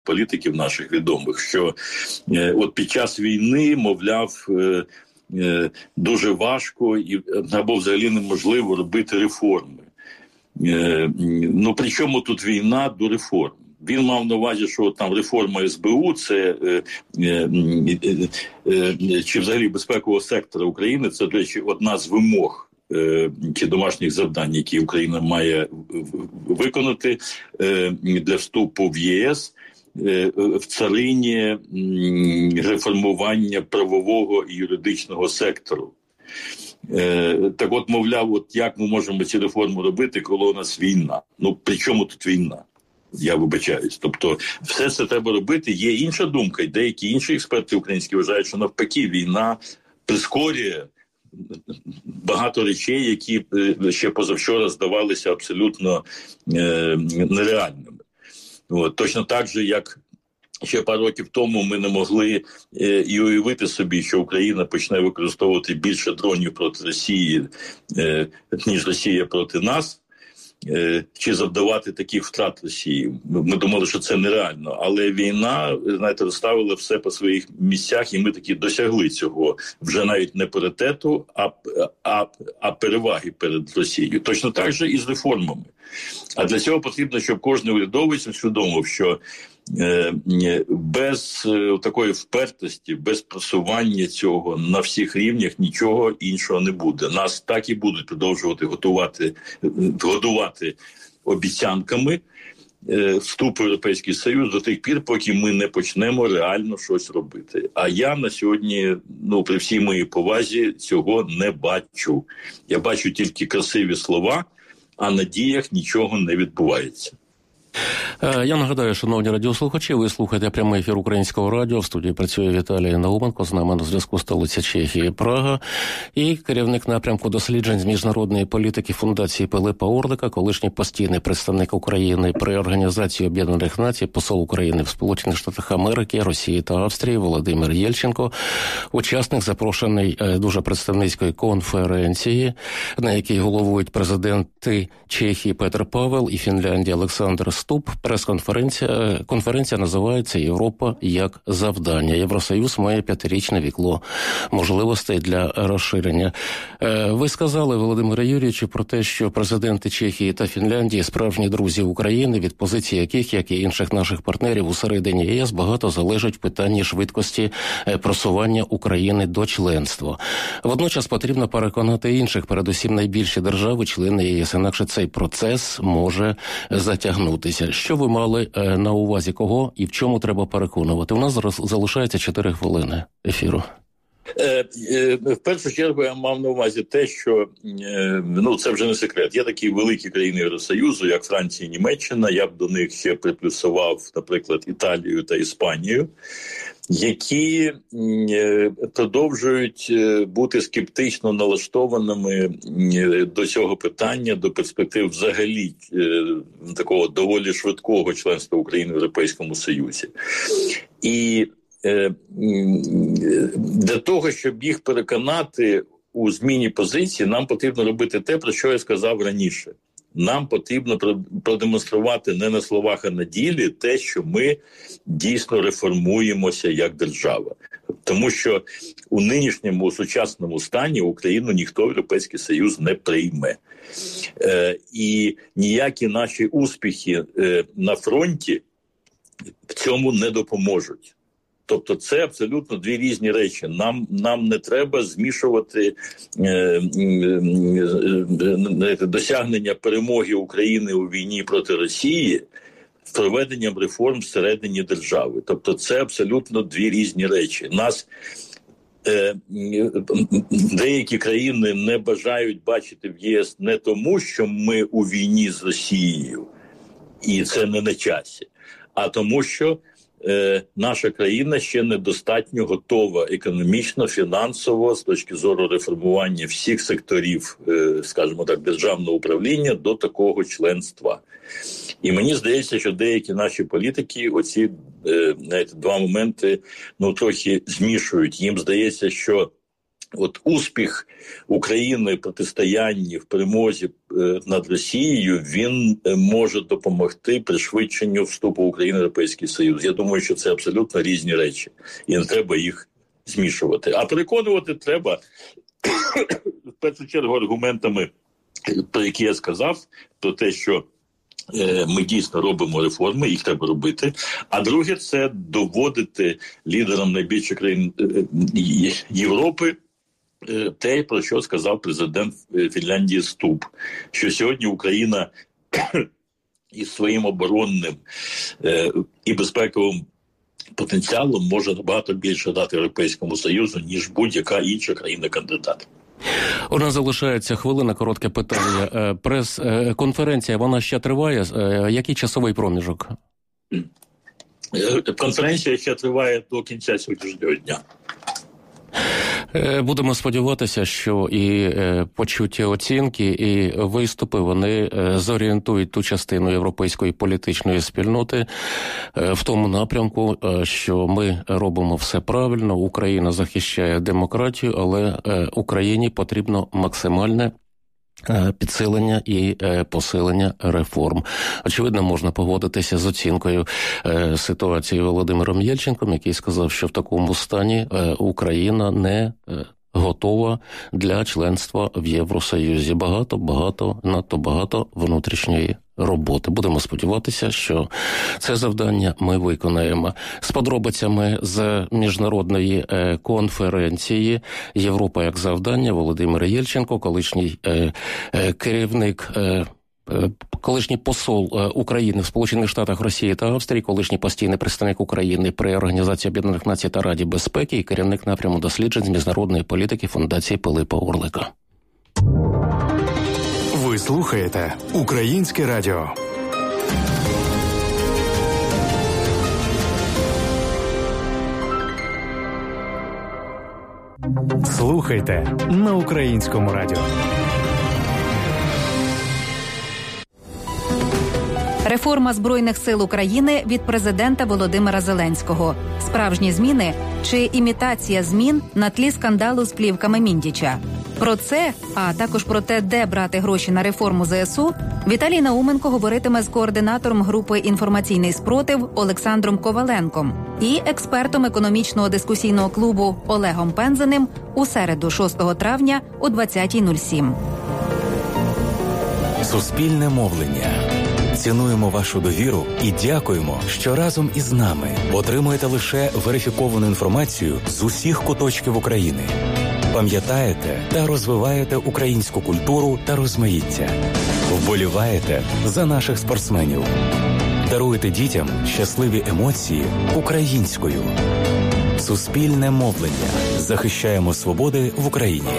політиків наших відомих, що от під час війни, мовляв, дуже важко або взагалі неможливо робити реформи. Ну, при чому тут війна до реформ? Він мав на увазі, що там реформа СБУ, це чи взагалі безпекового сектора України, це, до речі, одна з вимог чи домашніх завдань, які Україна має виконати для вступу в ЄС, в царині реформування правового і юридичного сектору. Так от, мовляв, от як ми можемо ці реформи робити, коли у нас війна? Ну, при чому тут війна? Я вибачаюсь. Тобто, все це треба робити. Є інша думка, і деякі інші експерти українські вважають, що навпаки війна прискорює багато речей, які ще позавчора здавалися абсолютно нереальними. От, точно так же, як ще пару років тому ми не могли і уявити собі, що Україна почне використовувати більше дронів проти Росії, ніж Росія проти нас, чи завдавати таких втрат Росії. Ми думали, що це нереально. Але війна, знаєте, розставила все по своїх місцях, і ми таки досягли цього вже навіть не паритету, а переваги перед Росією. Точно так же і з реформами. А для цього потрібно, щоб кожен урядовець усвідомив, що без такої впертості, без просування цього на всіх рівнях нічого іншого не буде. Нас так і будуть продовжувати годувати обіцянками вступу в Європейський Союз до тих пір, поки ми не почнемо реально щось робити. А я на сьогодні, при всій моїй повазі, цього не бачу. Я бачу тільки красиві слова, а на діях нічого не відбувається. Я нагадаю, шановні радіослухачі, ви слухаєте прямий ефір Українського радіо. В студії працює Віталій Науменко, з нами на зв'язку столиця Чехії Прага і керівник напрямку досліджень з міжнародної політики Фундації Пилипа Орлика, колишній постійний представник України при Організації Об'єднаних Націй, посол України в Сполучених Штатах Америки, Росії та Австрії Володимир Єльченко, учасник запрошений дуже представницької конференції, на якій головують президенти Чехії Петр Павел і Фінляндії Олександр Ступ. Конференція називається «Європа як завдання». Євросоюз має 5-річне вікло можливостей для розширення. Ви сказали, Володимире Юрійовичу, про те, що президенти Чехії та Фінляндії справжні друзі України, від позиції яких, як і інших наших партнерів усередині ЄС, багато залежить в питанні швидкості просування України до членства. Водночас потрібно переконати інших, передусім найбільші держави, члени ЄС, інакше цей процес може затягнутися. Що ви мали на увазі, кого і в чому треба переконувати? У нас зараз залишається 4 хвилини ефіру. В першу чергу я мав на увазі те, що це вже не секрет. Є такі великі країни Євросоюзу, як Франція і Німеччина. Я б до них ще приплюсував, наприклад, Італію та Іспанію, які продовжують бути скептично налаштованими до цього питання, до перспектив взагалі такого доволі швидкого членства України в Європейському Союзі. І для того, щоб їх переконати у зміні позиції, нам потрібно робити те, про що я сказав раніше. Нам потрібно продемонструвати не на словах, а на ділі те, що ми дійсно реформуємося як держава. Тому що у нинішньому сучасному стані Україну ніхто в Європейський Союз не прийме. І ніякі наші успіхи на фронті в цьому не допоможуть. Тобто це абсолютно 2 різні речі. Нам не треба змішувати досягнення перемоги України у війні проти Росії з проведенням реформ всередині держави. Тобто це абсолютно 2 різні речі. Нас деякі країни не бажають бачити в ЄС не тому, що ми у війні з Росією, і це не на часі, а тому, що наша країна ще недостатньо готова економічно, фінансово, з точки зору реформування всіх секторів, скажімо так, державного управління до такого членства. І мені здається, що деякі наші політики оці 2 моменти трохи змішують. Їм здається, що от успіх України в протистоянні, в перемозі над Росією, він може допомогти пришвидшенню вступу України в Європейський Союз. Я думаю, що це абсолютно різні речі. І не треба їх змішувати. А переконувати треба, в першу чергу, аргументами, про які я сказав, про те, що ми дійсно робимо реформи, їх треба робити. А друге, це доводити лідерам найбільших країн Європи те, про що сказав президент Фінляндії Стуб, що сьогодні Україна із своїм оборонним і безпековим потенціалом може набагато більше дати Європейському Союзу, ніж будь-яка інша країна-кандидат. У нас залишається хвилина, коротке питання. Прес-конференція, вона ще триває? Який часовий проміжок? Конференція ще триває до кінця сьогоднішнього дня. Будемо сподіватися, що і почуті оцінки, і виступи, вони зорієнтують ту частину європейської політичної спільноти в тому напрямку, що ми робимо все правильно, Україна захищає демократію, але Україні потрібно максимальне підсилення і посилення реформ. Очевидно, можна погодитися з оцінкою ситуації Володимиром Єльченком, який сказав, що в такому стані Україна не готова для членства в Євросоюзі. Надто багато внутрішньої роботи. Будемо сподіватися, що це завдання ми виконаємо. З подробицями з міжнародної конференції «Європа як завдання» Володимир Єльченко, колишній керівник, колишній посол України в Сполучених Штатах, Росії та Австрії, колишній постійний представник України при Організації Об'єднаних Націй та Раді безпеки і керівник напряму досліджень з міжнародної політики Фундації Пилипа Орлика. Ви слухаєте Українське радіо. Слухайте на Українському радіо. Реформа Збройних сил України від президента Володимира Зеленського. Справжні зміни чи імітація змін на тлі скандалу з плівками Міндіча? Про це, а також про те, де брати гроші на реформу ЗСУ, Віталій Науменко говоритиме з координатором групи «Інформаційний спротив» Олександром Коваленком і експертом економічного дискусійного клубу Олегом Пензеним у середу 6 травня о 20:07. Суспільне мовлення. Цінуємо вашу довіру і дякуємо, що разом із нами отримуєте лише верифіковану інформацію з усіх куточків України. Пам'ятаєте та розвиваєте українську культуру та розмаїття. Вболіваєте за наших спортсменів. Даруєте дітям щасливі емоції українською. Суспільне мовлення. Захищаємо свободи в Україні.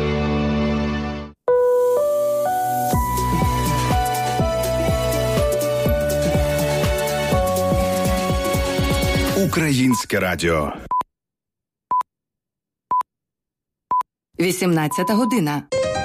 Українське радіо. 18 година.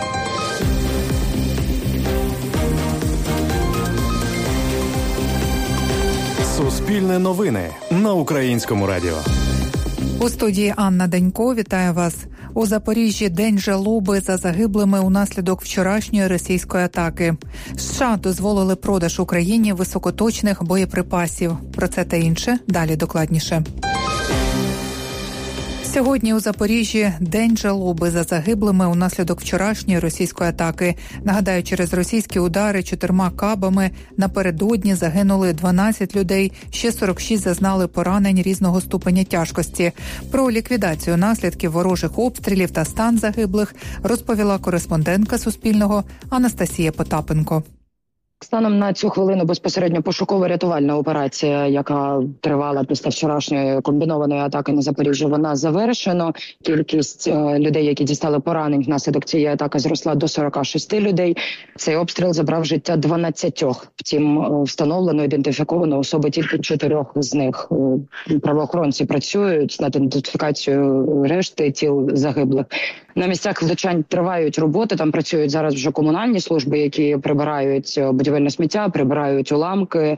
Суспільне новини на Українському радіо. У студії Анна Данько. Вітаю вас. У Запоріжжі день жалоби за загиблими унаслідок вчорашньої російської атаки. США дозволили продаж Україні високоточних боєприпасів. Про це та інше далі докладніше. Сьогодні у Запоріжжі день жалоби за загиблими унаслідок вчорашньої російської атаки. Нагадаю, через російські удари 4 кабами напередодні загинули 12 людей, ще 46 зазнали поранень різного ступеня тяжкості. Про ліквідацію наслідків ворожих обстрілів та стан загиблих розповіла кореспондентка Суспільного Анастасія Потапенко. Станом на цю хвилину безпосередньо пошуково-рятувальна операція, яка тривала після вчорашньої комбінованої атаки на Запоріжжя, вона завершена. Кількість людей, які дістали поранень внаслідок цієї атаки, зросла до 46 людей. Цей обстріл забрав життя 12. Втім, встановлено, ідентифіковано особи тільки 4 з них. Правоохоронці працюють над ідентифікацією решти тіл загиблих. На місцях влучань тривають роботи, там працюють зараз вже комунальні служби, які прибирають будівельне сміття, прибирають уламки.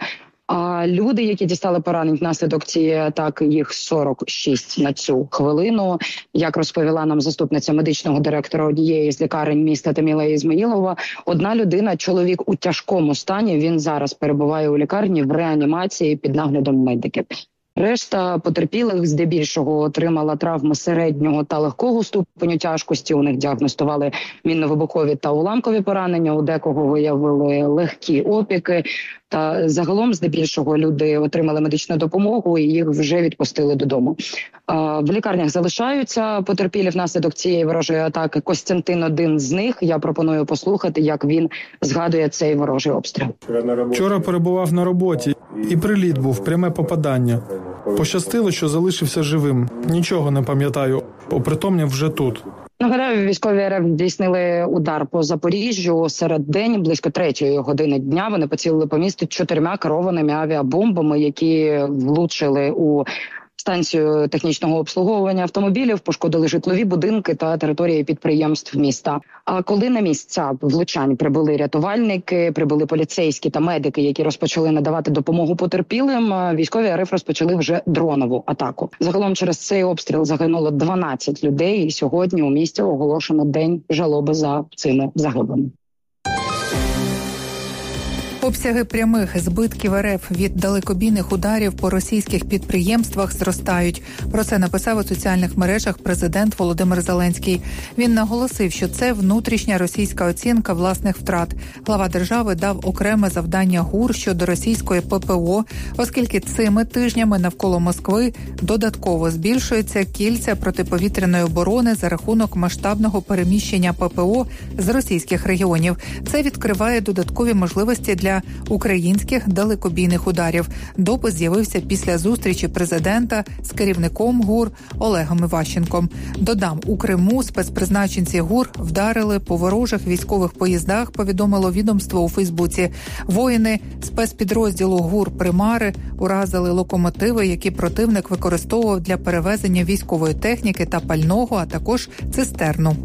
А люди, які дістали поранень внаслідок цієї атаки, їх 46 на цю хвилину. Як розповіла нам заступниця медичного директора однієї з лікарень міста Таміла Ізмаїлова, одна людина, чоловік у тяжкому стані, він зараз перебуває у лікарні в реанімації під наглядом медиків. Решта потерпілих здебільшого отримала травми середнього та легкого ступеню тяжкості. У них діагностували мінно-вибухові та уламкові поранення, у декого виявили легкі опіки. Та загалом здебільшого люди отримали медичну допомогу і їх вже відпустили додому. В лікарнях залишаються потерпілі внаслідок цієї ворожої атаки. Костянтин один з них. Я пропоную послухати, як він згадує цей ворожий обстріл. Вчора перебував на роботі, і приліт був, пряме попадання. Пощастило, що залишився живим. Нічого не пам'ятаю, опритомнів вже тут. Нагадаю, військові РФ здійснили удар по Запоріжжю серед день, близько 3-ї години дня. Вони поцілили по місту 4 керованими авіабомбами, які влучили у станцію технічного обслуговування автомобілів, пошкодили житлові будинки та території підприємств міста. А коли на місця влучань прибули рятувальники, прибули поліцейські та медики, які розпочали надавати допомогу потерпілим, військові РФ розпочали вже дронову атаку. Загалом через цей обстріл загинуло 12 людей, і сьогодні у місті оголошено день жалоби за цими загиблими. Обсяги прямих збитків РФ від далекобійних ударів по російських підприємствах зростають. Про це написав у соціальних мережах президент Володимир Зеленський. Він наголосив, що це внутрішня російська оцінка власних втрат. Глава держави дав окреме завдання ГУР щодо російської ППО, оскільки цими тижнями навколо Москви додатково збільшується кільця протиповітряної оборони за рахунок масштабного переміщення ППО з російських регіонів. Це відкриває додаткові можливості для українських далекобійних ударів. Допис з'явився після зустрічі президента з керівником ГУР Олегом Іващенком. Додам, у Криму спецпризначенці ГУР вдарили по ворожих військових поїздах, повідомило відомство у Фейсбуці. Воїни спецпідрозділу ГУР «Примари» уразили локомотиви, які противник використовував для перевезення військової техніки та пального, а також цистерну.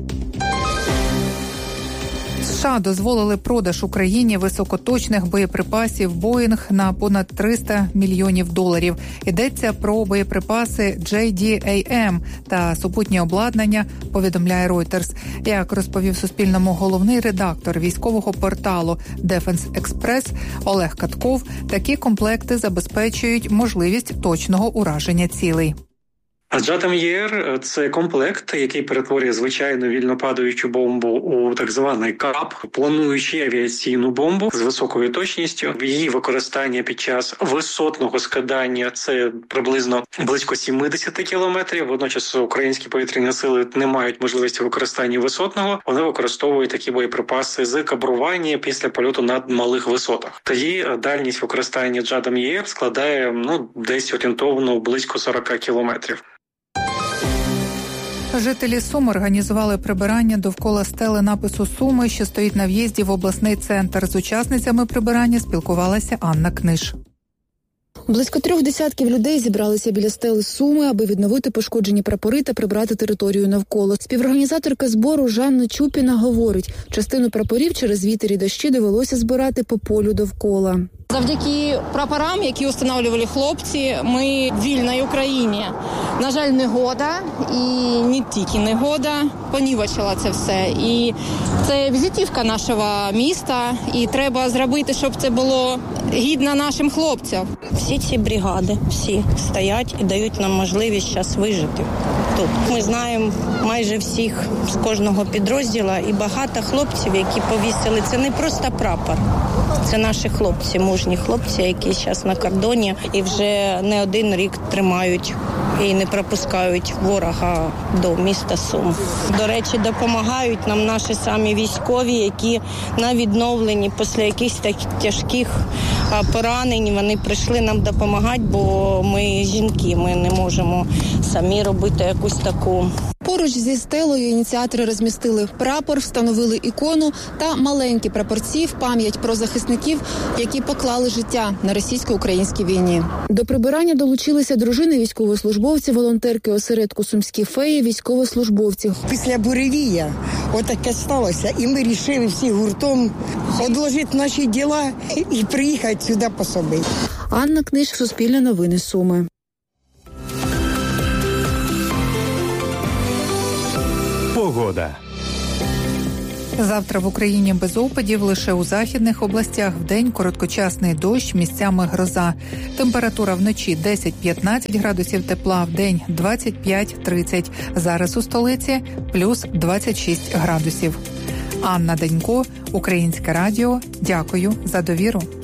США дозволили продаж Україні високоточних боєприпасів «Боїнг» на понад $300 мільйонів. Йдеться про боєприпаси JDAM та супутнє обладнання, повідомляє Reuters. Як розповів Суспільному головний редактор військового порталу Defense Express Олег Катков, такі комплекти забезпечують можливість точного ураження цілей. JDAM – це комплект, який перетворює звичайну вільнопадаючу бомбу у так званий КАП, плануючи авіаційну бомбу з високою точністю. Її використання під час висотного скидання – це приблизно близько 70 кілометрів. Водночас українські повітряні сили не мають можливості використання висотного. Вони використовують такі боєприпаси з кабрування після польоту над малих висотах. Тоді дальність використання JDAM складає десь орієнтовно близько 40 кілометрів. Жителі Сум організували прибирання довкола стели напису «Суми», що стоїть на в'їзді в обласний центр. З учасницями прибирання спілкувалася Анна Книж. Близько 30 людей зібралися біля стели Суми, аби відновити пошкоджені прапори та прибрати територію навколо. Співорганізаторка збору Жанна Чупіна говорить, частину прапорів через вітер і дощі довелося збирати по полю довкола. Завдяки прапорам, які встановлювали хлопці, ми в вільній Україні. На жаль, негода, і не тільки негода, понівечила це все. І це візитівка нашого міста, і треба зробити, щоб це було гідно нашим хлопцям. Всі ці бригади, всі стоять і дають нам можливість зараз вижити тут. Ми знаємо майже всіх з кожного підрозділу, і багато хлопців, які повісили. Це не просто прапор, це наші хлопці, мужні хлопці, які зараз на кордоні і вже не один рік тримають і не пропускають ворога до міста Сум. До речі, допомагають нам наші самі військові, які на відновленні після якихось тяжких поранень, вони прийшли нам допомагати, бо ми жінки, ми не можемо самі робити якусь таку. Поруч зі стелою ініціатори розмістили прапор, встановили ікону та маленькі прапорці в пам'ять про захисників, які поклали життя на російсько-українській війні. До прибирання долучилися дружини військовослужбовців, волонтерки осередку «Сумські феї», військовослужбовці. Після буревія отаке сталося, і ми вирішили всі гуртом відложити наші діла і приїхати сюди по собі. Анна Книж, Суспільне новини, Суми. Погода. Завтра в Україні без опадів, лише у західних областях вдень короткочасний дощ, місцями гроза. Температура вночі 10-15 градусів тепла, вдень 25-30. Зараз у столиці плюс 26 градусів. Анна Данько, Українське радіо. Дякую за довіру.